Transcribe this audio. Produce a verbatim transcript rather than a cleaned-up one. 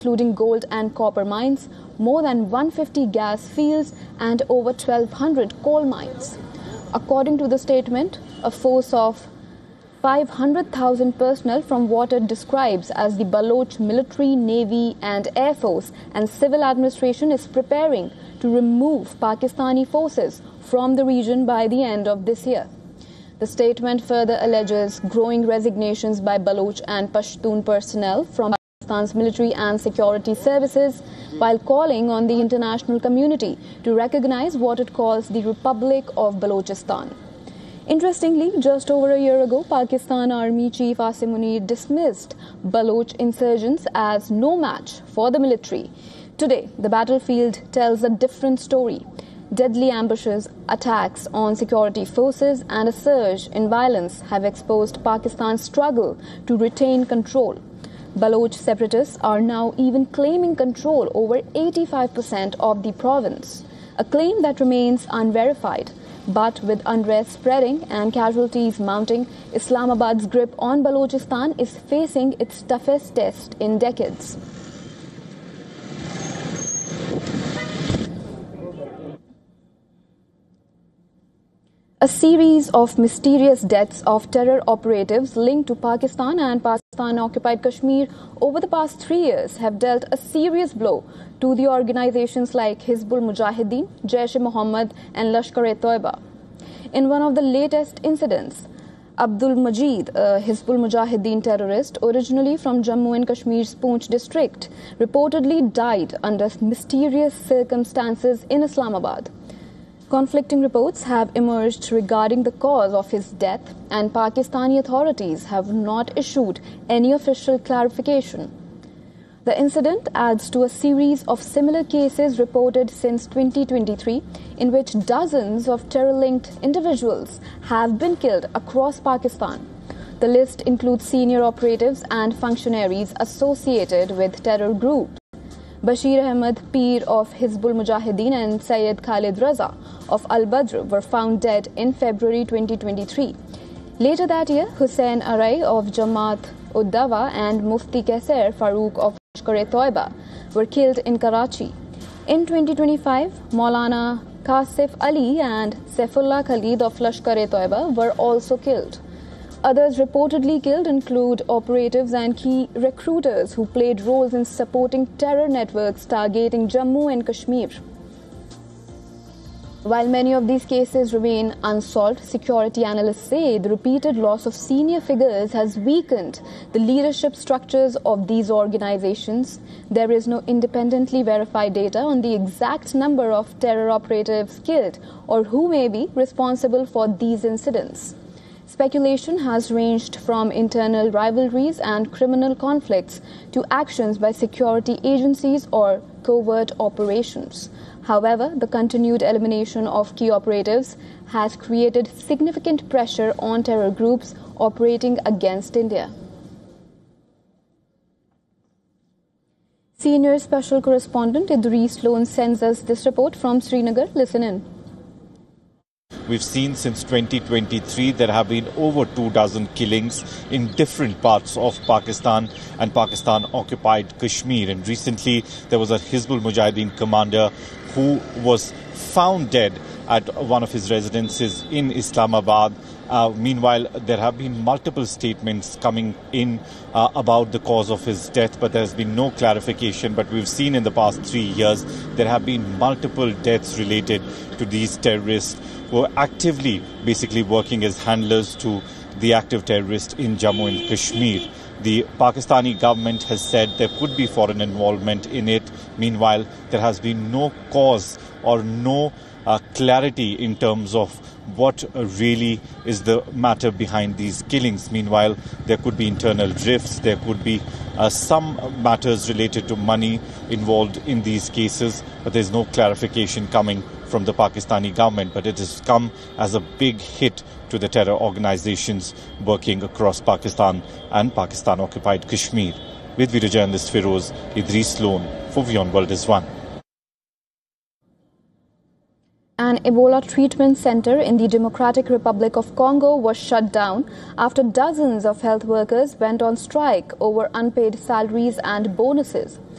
including gold and copper mines, more than one hundred fifty gas fields and over twelve hundred coal mines. According to the statement, a force of five hundred thousand personnel from what it describes as the Baloch military, navy and air force and civil administration is preparing to remove Pakistani forces from the region by the end of this year. The statement further alleges growing resignations by Baloch and Pashtun personnel from Pakistan's military and security services, while calling on the international community to recognize what it calls the Republic of Balochistan. Interestingly, just over a year ago, Pakistan Army Chief Asim Munir dismissed Baloch insurgents as no match for the military. Today, the battlefield tells a different story. Deadly ambushes, attacks on security forces and a surge in violence have exposed Pakistan's struggle to retain control. Baloch separatists are now even claiming control over eighty-five percent of the province, a claim that remains unverified. But with unrest spreading and casualties mounting, Islamabad's grip on Balochistan is facing its toughest test in decades. A series of mysterious deaths of terror operatives linked to Pakistan and Pakistan-occupied Kashmir over the past three years have dealt a serious blow to the organizations like Hizbul Mujahideen, Jaish-e-Mohammed and Lashkar-e-Toiba. In one of the latest incidents, Abdul Majid, a Hizbul Mujahideen terrorist originally from Jammu and Kashmir's Poonch district, reportedly died under mysterious circumstances in Islamabad. Conflicting reports have emerged regarding the cause of his death, and Pakistani authorities have not issued any official clarification. The incident adds to a series of similar cases reported since twenty twenty-three, in which dozens of terror-linked individuals have been killed across Pakistan. The list includes senior operatives and functionaries associated with terror groups. Bashir Ahmed Peer of Hizbul Mujahideen and Syed Khalid Raza of Al-Badr were found dead in February twenty twenty-three. Later that year, Hussain Arai of Jamaat Ud-Dawa and Mufti Qaiser Farooq of Lashkar-e-Toiba were killed in Karachi. In twenty twenty-five, Maulana Kasif Ali and Saifullah Khalid of Lashkar-e-Toiba were also killed. Others reportedly killed include operatives and key recruiters who played roles in supporting terror networks targeting Jammu and Kashmir. While many of these cases remain unsolved, security analysts say the repeated loss of senior figures has weakened the leadership structures of these organizations. There is no independently verified data on the exact number of terror operatives killed or who may be responsible for these incidents. Speculation has ranged from internal rivalries and criminal conflicts to actions by security agencies or covert operations. However, the continued elimination of key operatives has created significant pressure on terror groups operating against India. Senior Special Correspondent Idris Loan sends us this report from Srinagar. Listen in. We've seen since twenty twenty-three there have been over two dozen killings in different parts of Pakistan and Pakistan-occupied Kashmir. And recently there was a Hizbul Mujahideen commander who was found dead at one of his residences in Islamabad. Uh, meanwhile, there have been multiple statements coming in uh, about the cause of his death, but there has been no clarification. But we've seen in the past three years there have been multiple deaths related to these terrorists who are actively basically working as handlers to the active terrorists in Jammu and Kashmir. The Pakistani government has said there could be foreign involvement in it. Meanwhile, there has been no cause or no uh, clarity in terms of what uh, really is the matter behind these killings. Meanwhile, there could be internal rifts, there could be uh, some matters related to money involved in these cases, but there's no clarification coming from the Pakistani government. But it has come as a big hit to the terror organizations working across Pakistan and Pakistan-occupied Kashmir. With video journalist Feroz, Idris Loan for WION World is One. An Ebola treatment center in the Democratic Republic of Congo was shut down after dozens of health workers went on strike over unpaid salaries and bonuses.